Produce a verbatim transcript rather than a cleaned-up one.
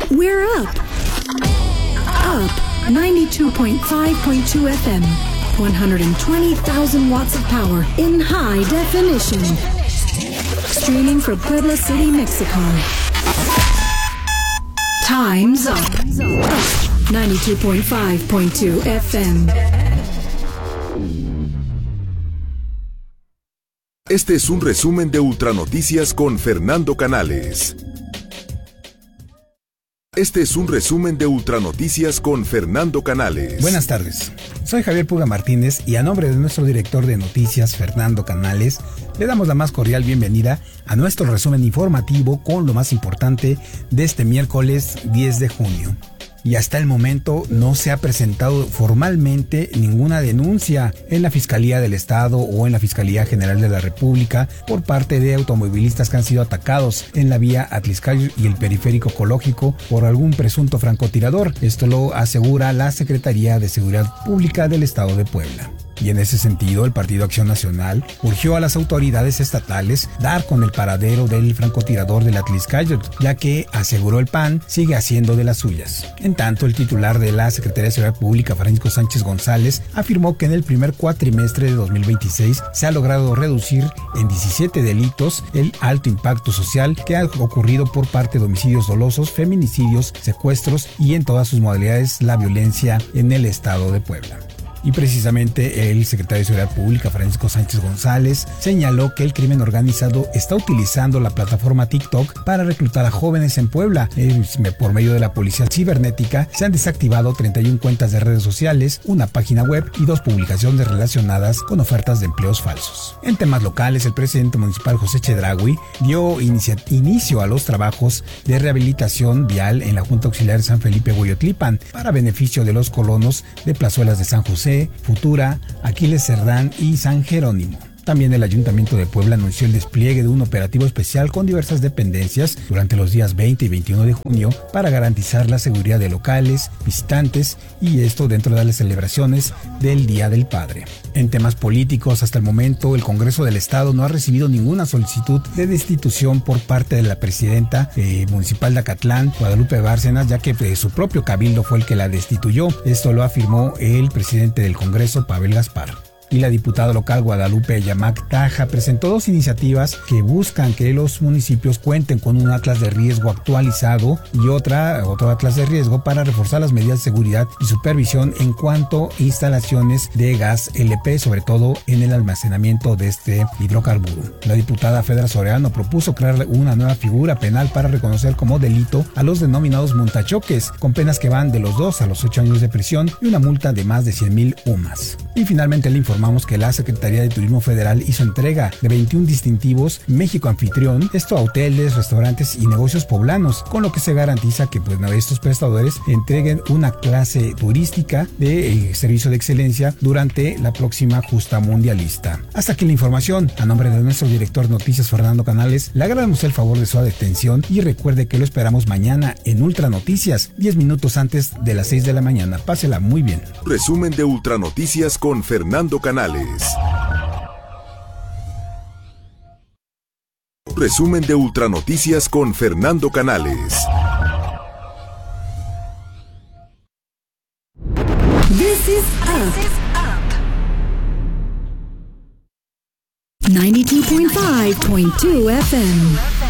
We're up. Up ninety-two point five point two F M. one hundred twenty thousand watts of power in high definition. Streaming from Puebla City, Mexico. Time's up. ninety-two point five point two F M. Este es un resumen de Ultranoticias con Fernando Canales. Este es un resumen de Ultranoticias con Fernando Canales. Buenas tardes, soy Javier Puga Martínez y a nombre de nuestro director de noticias, Fernando Canales, le damos la más cordial bienvenida a nuestro resumen informativo con lo más importante de este miércoles diez de junio. Y hasta el momento no se ha presentado formalmente ninguna denuncia en la Fiscalía del Estado o en la Fiscalía General de la República por parte de automovilistas que han sido atacados en la vía Atliscayo y el Periférico Ecológico por algún presunto francotirador. Esto lo asegura la Secretaría de Seguridad Pública del Estado de Puebla. Y en ese sentido, el Partido Acción Nacional urgió a las autoridades estatales dar con el paradero del francotirador del Atliscayo, ya que, aseguró el P A N, sigue haciendo de las suyas. En tanto, el titular de la Secretaría de Seguridad Pública, Francisco Sánchez González, afirmó que en el primer cuatrimestre de dos mil veintiséis se ha logrado reducir en diecisiete delitos el alto impacto social que ha ocurrido por parte de homicidios dolosos, feminicidios, secuestros y en todas sus modalidades la violencia en el estado de Puebla. Y precisamente el secretario de Seguridad Pública, Francisco Sánchez González, señaló que el crimen organizado está utilizando la plataforma TikTok para reclutar a jóvenes en Puebla. Eh, por medio de la policía cibernética se han desactivado treinta y una cuentas de redes sociales, una página web y dos publicaciones relacionadas con ofertas de empleos falsos. En temas locales, el presidente municipal José Chedraui dio inicia- inicio a los trabajos de rehabilitación vial en la Junta Auxiliar de San Felipe Hueyotlipan para beneficio de los colonos de Plazuelas de San José, Futura, Aquiles Cerdán y San Jerónimo. También el Ayuntamiento de Puebla anunció el despliegue de un operativo especial con diversas dependencias durante los días veinte y veintiuno de junio para garantizar la seguridad de locales, visitantes y esto dentro de las celebraciones del Día del Padre. En temas políticos, hasta el momento el Congreso del Estado no ha recibido ninguna solicitud de destitución por parte de la presidenta eh, municipal de Acatlán, Guadalupe Bárcenas, ya que eh, su propio cabildo fue el que la destituyó. Esto lo afirmó el presidente del Congreso, Pavel Gaspar. Y la diputada local Guadalupe Yamac Taja presentó dos iniciativas que buscan que los municipios cuenten con un atlas de riesgo actualizado y otra, otro atlas de riesgo para reforzar las medidas de seguridad y supervisión en cuanto a instalaciones de gas L P, sobre todo en el almacenamiento de este hidrocarburo. La diputada Fedra Soriano propuso crear una nueva figura penal para reconocer como delito a los denominados montachoques, con penas que van de los dos a los ocho años de prisión y una multa de más de cien mil U M A S. Y finalmente el informe Informamos que la Secretaría de Turismo Federal hizo entrega de veintiún distintivos México Anfitrión, esto a hoteles, restaurantes y negocios poblanos, con lo que se garantiza que pues, estos prestadores entreguen una clase turística de eh, servicio de excelencia durante la próxima justa mundialista. Hasta aquí la información. A nombre de nuestro director de noticias, Fernando Canales, le agradecemos el favor de su atención y recuerde que lo esperamos mañana en Ultra Noticias, diez minutos antes de las seis de la mañana. Pásela muy bien. Resumen de Ultranoticias con Fernando Canales. Resumen de Ultranoticias con Fernando Canales. This is Up. ninety-two point five point two F M.